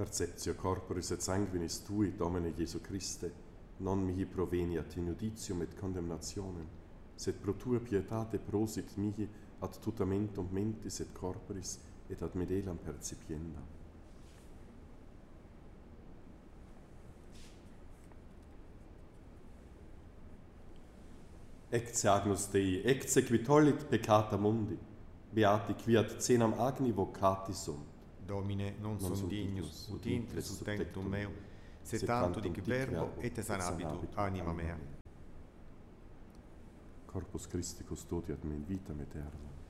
Perceptio corporis et sanguinis Tui, Domine Iesu Christe, non mihi proveniat in judicium et condemnationem, sed pro Tua pietate prosit mihi ad tutamentum mentis et corporis et ad medelam percipienda. Ecce agnus Dei, ecce qui tollit peccata mundi, beati qui ad cenam agni vocati sunt. Domine, non sum dignus, ut intres ut tectum meum, sed tanto dic verbo, et sanabitur anima mea. Corpus Christi custodiat me in vitam aeternam.